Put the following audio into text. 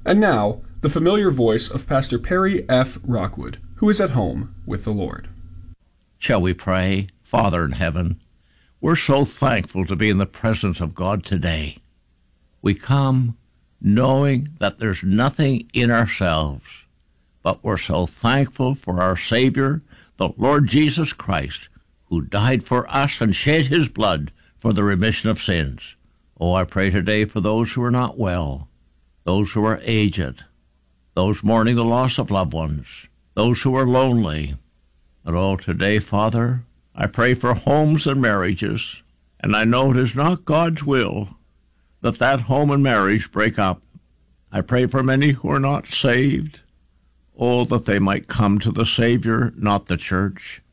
And now, the familiar voice of Pastor Perry F. Rockwood, who is at home with the Lord. Shall we pray? Father in heaven, we're so thankful to be in the presence of God today. We come knowing that there's nothing in ourselves, but we're so thankful for our Savior, the Lord Jesus Christ, who died for us and shed his blood for the remission of sins. Oh, I pray today for those who are not well, those who are aged, those mourning the loss of loved ones, those who are lonely. And oh, today, Father, I pray for homes and marriages, and I know it is not God's will that home and marriage break up. I pray for many who are not saved, oh, that they might come to the Savior, not the church.